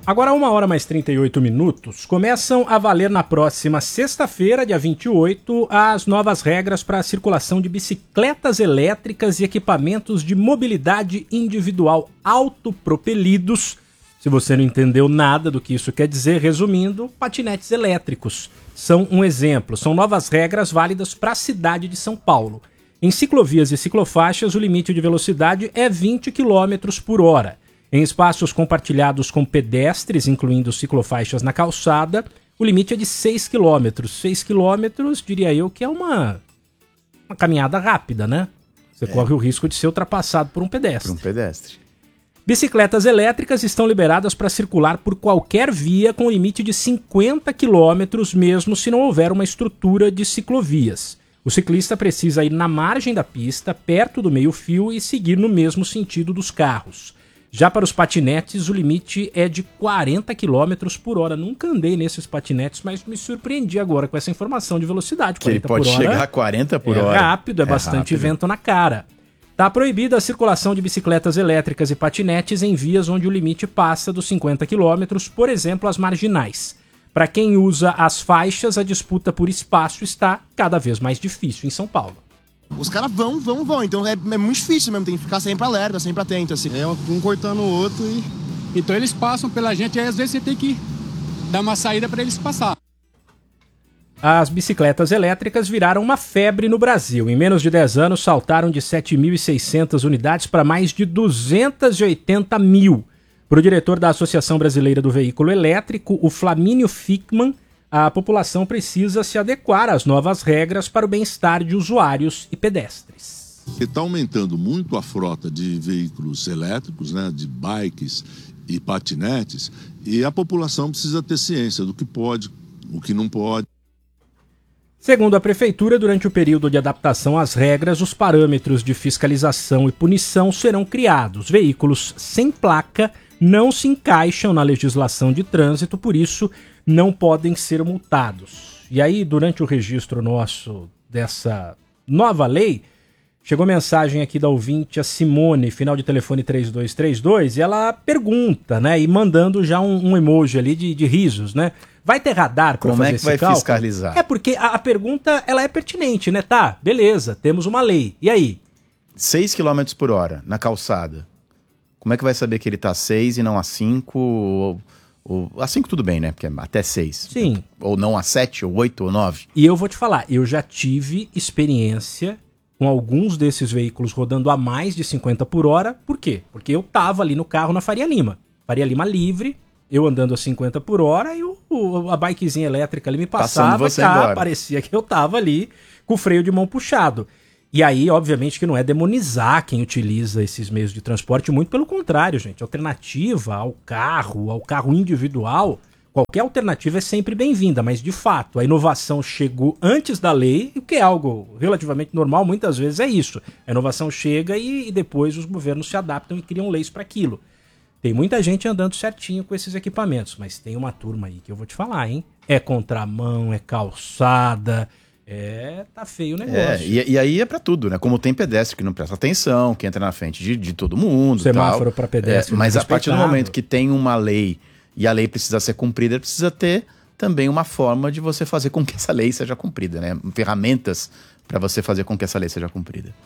Agora, 1h mais 38, começam a valer na próxima sexta-feira, dia 28, as novas regras para a circulação de bicicletas elétricas e equipamentos de mobilidade individual autopropelidos. Se você não entendeu nada do que isso quer dizer, resumindo, patinetes elétricos são um exemplo. São novas regras válidas para a cidade de São Paulo. Em ciclovias e ciclofaixas, o limite de velocidade é 20 km por hora. Em espaços compartilhados com pedestres, incluindo ciclofaixas na calçada, o limite é de 6 km. 6 km, diria eu, que é uma caminhada rápida, né? Você corre o risco de ser ultrapassado por um pedestre. Por um pedestre. Bicicletas elétricas estão liberadas para circular por qualquer via com limite de 50 km, mesmo se não houver uma estrutura de ciclovias. O ciclista precisa ir na margem da pista, perto do meio-fio, e seguir no mesmo sentido dos carros. Já para os patinetes, o limite é de 40 km por hora. Nunca andei nesses patinetes, mas me surpreendi agora com essa informação de velocidade. 40 por hora. Pode chegar a 40 por hora. É rápido, é bastante rápido. Vento na cara. Está proibida a circulação de bicicletas elétricas e patinetes em vias onde o limite passa dos 50 km, por exemplo, as marginais. Para quem usa as faixas, a disputa por espaço está cada vez mais difícil em São Paulo. Os caras vão, então é muito difícil mesmo, tem que ficar sempre alerta, sempre atento, assim. É um cortando o outro e... Então eles passam pela gente, aí às vezes você tem que dar uma saída para eles passar. As bicicletas elétricas viraram uma febre no Brasil. Em menos de 10 anos, saltaram de 7.600 unidades para mais de 280 mil. Para o diretor da Associação Brasileira do Veículo Elétrico, o Flamínio Fickman, a população precisa se adequar às novas regras para o bem-estar de usuários e pedestres. Está aumentando muito a frota de veículos elétricos, né, de bikes e patinetes, e a população precisa ter ciência do que pode, o que não pode. Segundo a Prefeitura, durante o período de adaptação às regras, os parâmetros de fiscalização e punição serão criados. Veículos sem placa não se encaixam na legislação de trânsito, por isso não podem ser multados. E aí, durante o registro nosso dessa nova lei, chegou mensagem aqui da ouvinte, a Simone, final de telefone 3232, e ela pergunta, né, e mandando já um emoji ali de risos, né? Vai ter radar para fazer esse cálculo? Como é que vai fiscalizar? É porque a pergunta, ela é pertinente, né? Tá, beleza, temos uma lei. E aí? 6 km por hora na calçada. Como é que vai saber que ele tá a 6 e não a 5? A 5 tudo bem, né? Porque é até 6. Sim. Ou não a 7, ou 8, ou 9. E eu vou te falar, eu já tive experiência com alguns desses veículos rodando a mais de 50 por hora. Por quê? Porque eu tava ali no carro na Faria Lima. Faria Lima livre, eu andando a 50 por hora e a bikezinha elétrica ali me passava, parecia que eu tava ali com o freio de mão puxado. E aí, obviamente, que não é demonizar quem utiliza esses meios de transporte, muito pelo contrário, gente. Alternativa ao carro individual, qualquer alternativa é sempre bem-vinda, mas de fato, a inovação chegou antes da lei, o que é algo relativamente normal, muitas vezes é isso. A inovação chega e depois os governos se adaptam e criam leis para aquilo. Tem muita gente andando certinho com esses equipamentos, mas tem uma turma aí que eu vou te falar, hein? É contramão, é calçada... tá feio o negócio. E aí é pra tudo, né? Como tem pedestre que não presta atenção, que entra na frente de todo mundo. Semáforo para pedestre. Mas a partir do momento que tem uma lei e a lei precisa ser cumprida, precisa ter também uma forma de você fazer com que essa lei seja cumprida, né? Ferramentas para você fazer com que essa lei seja cumprida.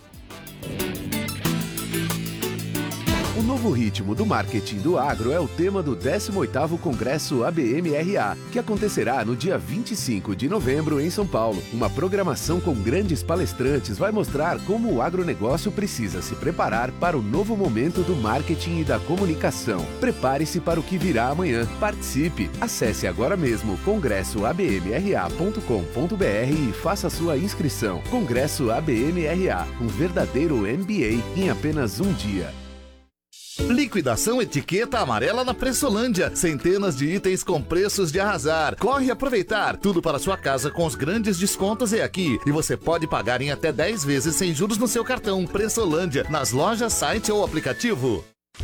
O novo ritmo do marketing do agro é o tema do 18º Congresso ABM-RA, que acontecerá no dia 25 de novembro em São Paulo. Uma programação com grandes palestrantes vai mostrar como o agronegócio precisa se preparar para o novo momento do marketing e da comunicação. Prepare-se para o que virá amanhã. Participe! Acesse agora mesmo congressoabmra.com.br e faça sua inscrição. Congresso ABM-RA, um verdadeiro MBA em apenas um dia. Liquidação etiqueta amarela na Pressolândia. Centenas de itens com preços de arrasar. Corre aproveitar. Tudo para sua casa com os grandes descontos é aqui. E você pode pagar em até 10 vezes sem juros no seu cartão. Pressolândia, nas lojas, site ou aplicativo.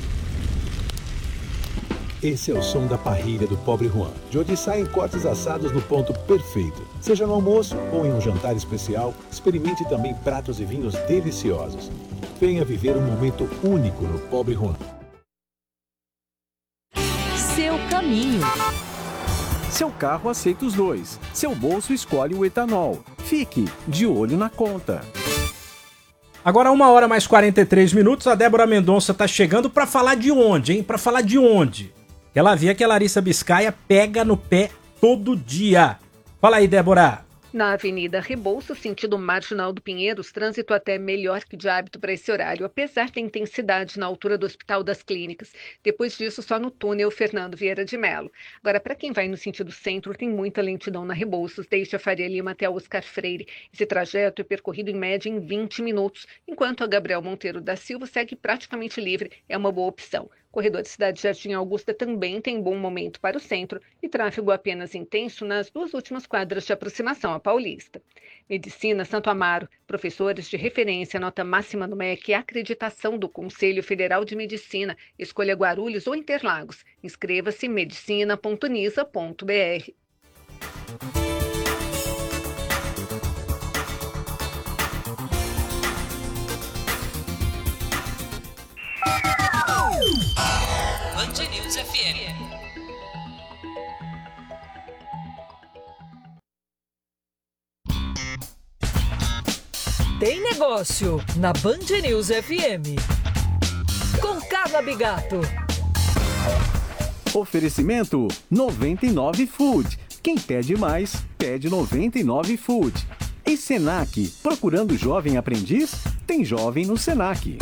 Esse é o som da parrilha do Pobre Juan, de onde saem cortes assados no ponto perfeito. Seja no almoço ou em um jantar especial, experimente também pratos e vinhos deliciosos. Venha viver um momento único no Pobre Juan. seu caminho. Seu carro aceita os dois. Seu bolso escolhe o etanol. Fique de olho na conta. Agora 1h mais 43 minutos, a Débora Mendonça tá chegando pra falar de onde, hein? Pra falar de onde? Ela via que a Larissa Biscaia pega no pé todo dia. Fala aí, Débora. Na Avenida Rebouças, sentido Marginal do Pinheiros, trânsito até melhor que de hábito para esse horário, apesar da intensidade na altura do Hospital das Clínicas. Depois disso, só no túnel Fernando Vieira de Mello. Agora, para quem vai no sentido centro, tem muita lentidão na Rebouças, desde a Faria Lima até a Oscar Freire. Esse trajeto é percorrido em média em 20 minutos, enquanto a Gabriel Monteiro da Silva segue praticamente livre, é uma boa opção. Corredor Cidade Jardim Augusta também tem bom momento para o centro e tráfego apenas intenso nas 2 últimas quadras de aproximação à Paulista. Medicina Santo Amaro, professores de referência, nota máxima no MEC e acreditação do Conselho Federal de Medicina. Escolha Guarulhos ou Interlagos. Inscreva-se medicina.nisa.br. Band News FM. Tem negócio na Band News FM. Com Carla Bigato. Oferecimento 99 Food. Quem pede mais, pede 99 Food. E Senac, procurando jovem aprendiz? Tem jovem no Senac.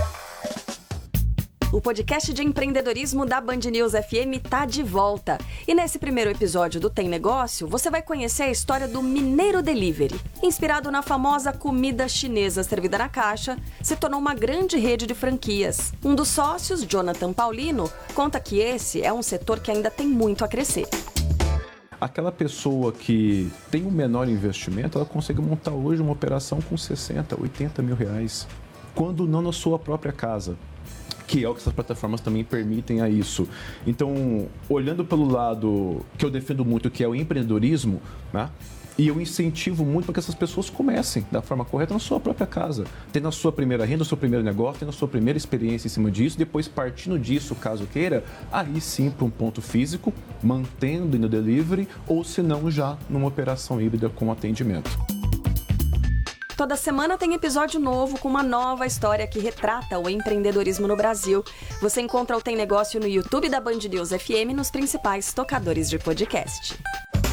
O podcast de empreendedorismo da Band News FM tá de volta. E nesse primeiro episódio do Tem Negócio, você vai conhecer a história do Mineiro Delivery. Inspirado na famosa comida chinesa servida na caixa, se tornou uma grande rede de franquias. Um dos sócios, Jonathan Paulino, conta que esse é um setor que ainda tem muito a crescer. Aquela pessoa que tem um menor investimento, ela consegue montar hoje uma operação com 60, 80 mil reais, quando não na sua própria casa. Que é o que essas plataformas também permitem a isso. Então, olhando pelo lado que eu defendo muito, que é o empreendedorismo, né? E eu incentivo muito para que essas pessoas comecem da forma correta na sua própria casa. Tendo a sua primeira renda, o seu primeiro negócio, tendo a sua primeira experiência em cima disso, depois partindo disso, caso queira, aí sim para um ponto físico, mantendo no delivery, ou se não já numa operação híbrida com atendimento. Toda semana tem episódio novo com uma nova história que retrata o empreendedorismo no Brasil. Você encontra o Tem Negócio no YouTube da Band News FM e nos principais tocadores de podcast.